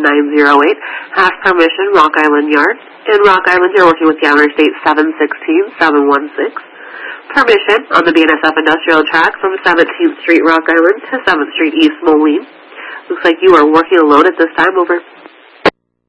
Have permission, Rock Island Yard. In Rock Island, you're working with Downer State 716-716. Permission on the BNSF Industrial Track from 17th Street, Rock Island to 7th Street East, Moline. Looks like you are working alone at this time, over.